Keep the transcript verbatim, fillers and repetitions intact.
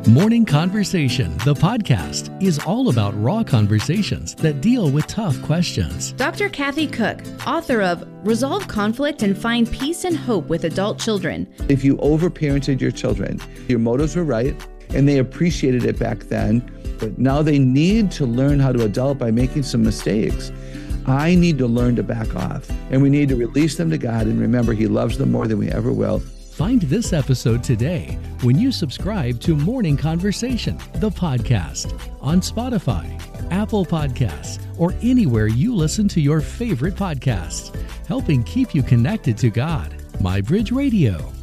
Morning Conversation, the podcast, is all about raw conversations that deal with tough questions. Doctor Kathy Cook, author of Resolve Conflict and Find Peace and Hope with Adult Children. If you overparented your children, your motives were right, and they appreciated it back then, but now they need to learn how to adult by making some mistakes. I need to learn to back off, and we need to release them to God and remember He loves them more than we ever will. Find this episode today when you subscribe to Morning Conversation, the podcast, on Spotify, Apple Podcasts, or anywhere you listen to your favorite podcasts, helping keep you connected to God. MyBridge Radio.